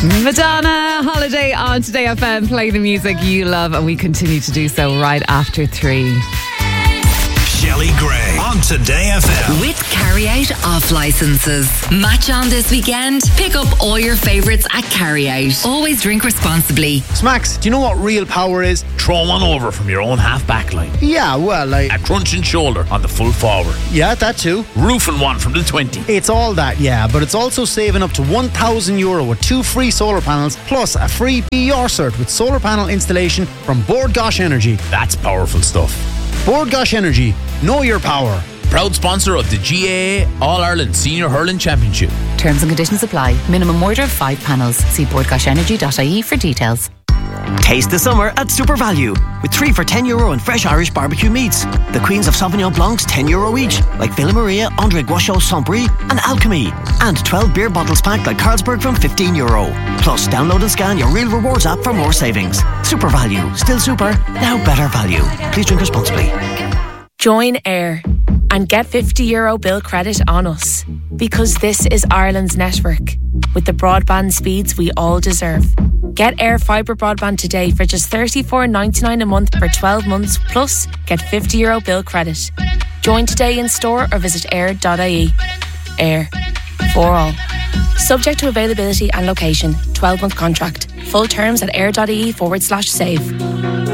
Madonna, Holiday on Today FM. Play the music you love, and we continue to do so right after 3. Shelley Gray on Today FM. With Carryout off licenses. Match on this weekend. Pick up all your favourites at Carryout. Always drink responsibly. Smacks, do you know what real power is? Throw one over from your own half-back line. Yeah, well, like... A crunching shoulder on the full forward. Yeah, that too. Roofing one from the 20. It's all that, yeah, but it's also saving up to €1,000 with 2 free solar panels, plus a free BR cert with solar panel installation from Bord Gáis Energy. That's powerful stuff. Bord Gáis Energy, know your power. Proud sponsor of the GAA All-Ireland Senior Hurling Championship. Terms and conditions apply. Minimum order of 5 panels. See bordgaishenergy.ie for details. Taste the summer at Super Value with 3 for €10 and fresh Irish barbecue meats. The Queens of Sauvignon Blancs €10 each, like Villa Maria, André Guachot, Saint-Brie and Alchemy. And 12 beer bottles packed like Carlsberg from €15. Plus, download and scan your Real Rewards app for more savings. Super Value. Still super, now better value. Please drink responsibly. Join Air and get €50 bill credit on us, because this is Ireland's network with the broadband speeds we all deserve. Get Air Fibre broadband today for just $34.99 a month for 12 months, plus get €50 bill credit. Join today in store or visit air.ie. Air. For all. Subject to availability and location. 12-month contract. Full terms at air.ie/save.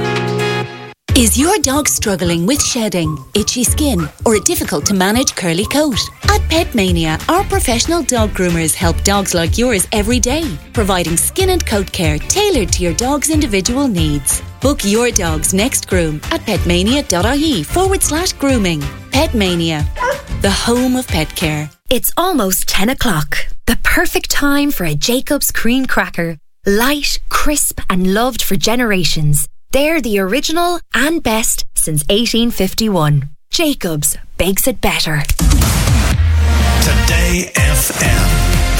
Is your dog struggling with shedding, itchy skin, or a difficult to manage curly coat? At Petmania, our professional dog groomers help dogs like yours every day, providing skin and coat care tailored to your dog's individual needs. Book your dog's next groom at petmania.ie/grooming. Petmania, the home of pet care. It's almost 10 o'clock. The perfect time for a Jacob's cream cracker. Light, crisp and loved for generations. They're the original and best since 1851. Jacob's bakes it better. Today FM.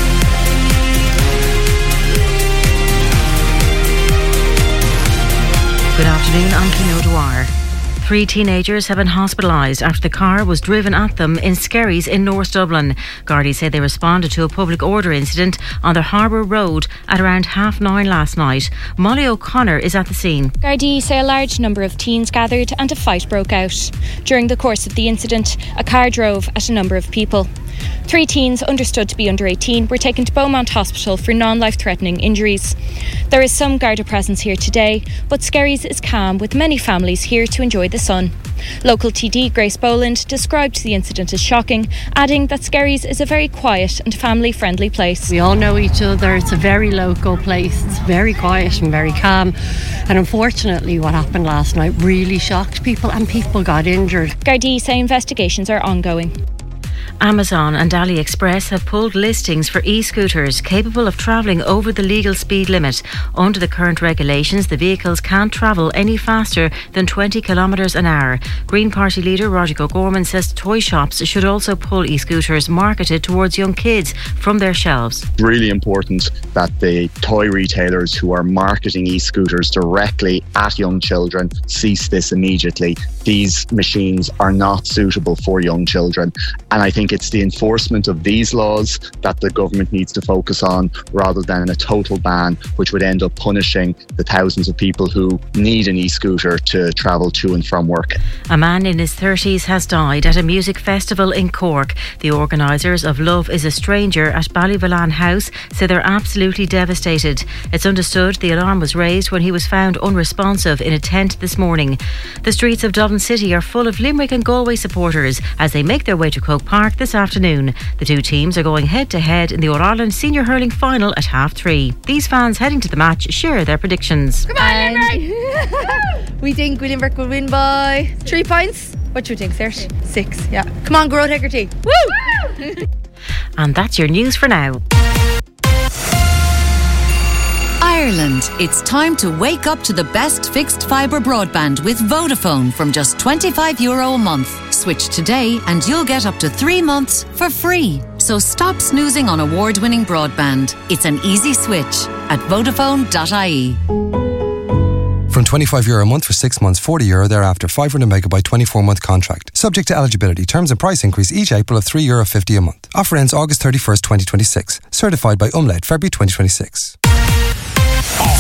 Good afternoon, I'm Keane O'Dwyer. 3 teenagers have been hospitalised after the car was driven at them in Skerries in North Dublin. Gardaí say they responded to a public order incident on the Harbour Road at around 9:30 last night. Molly O'Connor is at the scene. Gardaí say a large number of teens gathered and a fight broke out. During the course of the incident, a car drove at a number of people. 3 teens, understood to be under 18, were taken to Beaumont Hospital for non-life-threatening injuries. There is some Garda presence here today, but Skerries is calm, with many families here to enjoy the sun. Local TD Grace Boland described the incident as shocking, adding that Skerries is a very quiet and family-friendly place. We all know each other. It's a very local place. It's very quiet and very calm. And unfortunately, what happened last night really shocked people, and people got injured. Gardaí say investigations are ongoing. Amazon and AliExpress have pulled listings for e-scooters capable of travelling over the legal speed limit. Under the current regulations, the vehicles can't travel any faster than 20 kilometres an hour. Green Party leader Roger O'Gorman says toy shops should also pull e-scooters marketed towards young kids from their shelves. It's really important that the toy retailers who are marketing e-scooters directly at young children cease this immediately. These machines are not suitable for young children, and I think it's the enforcement of these laws that the government needs to focus on, rather than a total ban, which would end up punishing the thousands of people who need an e-scooter to travel to and from work. A man in his 30s has died at a music festival in Cork. The organisers of Love is a Stranger at Ballyvillan House say they're absolutely devastated. It's understood the alarm was raised when he was found unresponsive in a tent this morning. The streets of Dublin City are full of Limerick and Galway supporters as they make their way to Croke Park this afternoon. The 2 teams are going head to head in the All-Ireland Senior Hurling Final at 3:30. These fans heading to the match share their predictions. Come on, Limerick! We think Limerick will win by 3 points. What do you think, Serge? 6, yeah. Come on, Grove Hegarty. Woo! And that's your news for now. Ireland, it's time to wake up to the best fixed fibre broadband with Vodafone from just €25 a month. Switch today and you'll get up to 3 months for free. So stop snoozing on award-winning broadband. It's an easy switch at Vodafone.ie. From €25 a month for 6 months, €40 thereafter, 500 megabyte 24-month contract. Subject to eligibility. Terms and price increase each April of €3.50 a month. Offer ends August 31st, 2026. Certified by Umlaut, February 2026.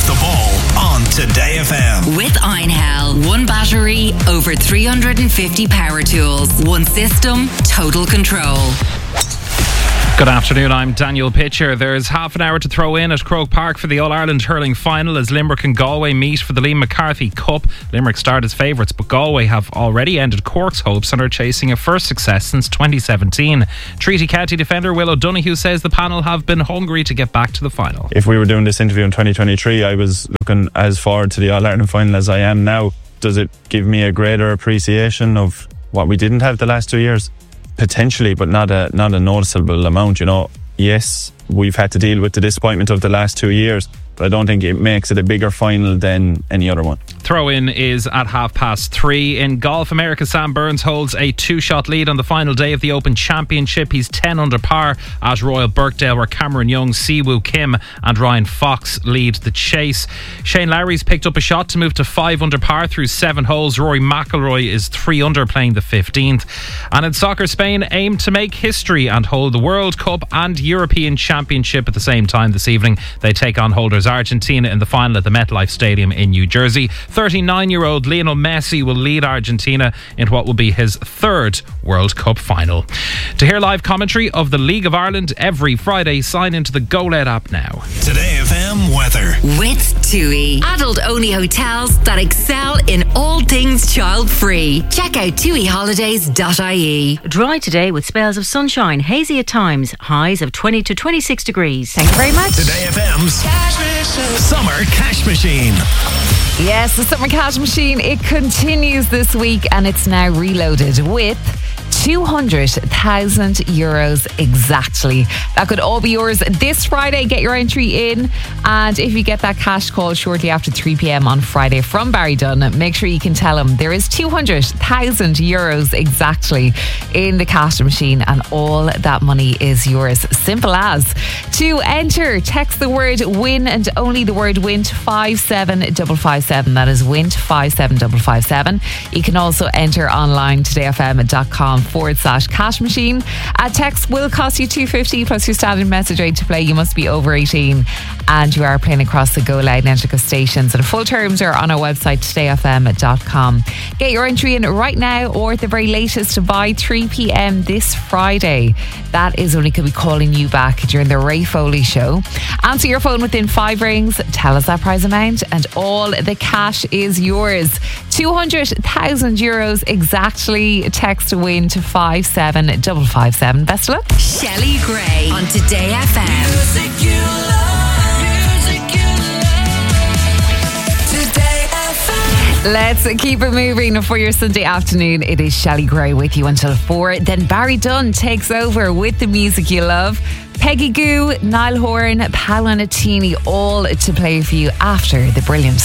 the ball on Today FM. With Einhell, one battery, over 350 power tools, one system, total control. Good afternoon, I'm Daniel Pitcher. There's half an hour to throw in at Croke Park for the All-Ireland hurling final as Limerick and Galway meet for the Liam McCarthy Cup. Limerick start as favourites, but Galway have already ended Cork's hopes and are chasing a first success since 2017. Treaty County defender Will O'Donoghue says the panel have been hungry to get back to the final. If we were doing this interview in 2023, I was looking as forward to the All-Ireland final as I am now. Does it give me a greater appreciation of what we didn't have the last 2 years? Potentially, but not a noticeable amount, you know. Yes, we've had to deal with the disappointment of the last 2 years, but I don't think it makes it a bigger final than any other one. Throw-in is at 3:30. In golf, America's Sam Burns holds a 2-shot lead on the final day of the Open Championship. He's 10 under par at Royal Birkdale, where Cameron Young, Siwoo Kim and Ryan Fox lead the chase. Shane Lowry's picked up a shot to move to 5 under par through 7 holes. Rory McIlroy is 3 under, playing the 15th. And in soccer, Spain aim to make history and hold the World Cup and European Championship at the same time this evening. They take on holders Argentina in the final at the MetLife Stadium in New Jersey. 39-year-old Lionel Messi will lead Argentina in what will be his 3rd World Cup final. To hear live commentary of the League of Ireland every Friday, sign into the GoLed app now. Today FM weather. With TUI, adult-only hotels that excel in all things child-free. Check out tuiholidays.ie. Dry today with spells of sunshine, hazy at times, highs of 20 to 26 degrees. Thank you very much. Today FM's Summer Cash Machine. Yes, the Summer Cash Machine, it continues this week and it's now reloaded with €200,000 exactly. That could all be yours this Friday. Get your entry in, and if you get that cash call shortly after 3 p.m. on Friday from Barry Dunn, make sure you can tell him there is €200,000 exactly in the cash machine and all that money is yours. Simple as. To enter, text the word win and only the word win to 57557. That is win to 57557. You can also enter online todayfm.com/cash machine. A text will cost you $2.50 plus your standard message rate to play. You must be over 18 and you are playing across the Go Loud network of stations. And full terms are on our website todayfm.com. Get your entry in right now or at the very latest by 3 p.m. this Friday. That is when we could be calling you back during the Ray Foley show. Answer your phone within 5 rings, tell us that prize amount and all the cash is yours. €200,000 exactly. Text to win to 57557. Best of luck. Shelley Gray on Today FM. Music you love, music you love. Today FM. Let's keep it moving for your Sunday afternoon. It is Shelley Gray with you until 4. Then Barry Dunn takes over with the music you love. Peggy Goo, Niall Horan, Paolo Nutini, all to play for you after the brilliant